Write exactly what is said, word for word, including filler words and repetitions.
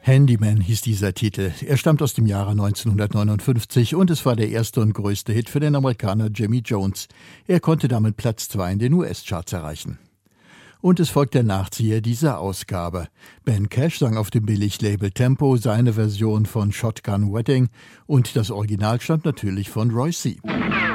Handyman hieß dieser Titel. Er stammt aus dem Jahre neunzehnhundertneunundfünfzig und es war der erste und größte Hit für den Amerikaner Jimmy Jones. Er konnte damit Platz zwei in den U S-Charts erreichen. Und es folgt der Nachzieher dieser Ausgabe. Ben Cash sang auf dem Billiglabel Tempo seine Version von Shotgun Wedding und das Original stammt natürlich von Roy C.